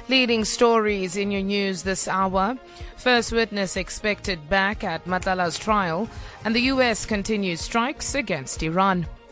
Leading stories in your news this hour. First witness expected back at Matlala's trial, and the US continues strikes against Iran.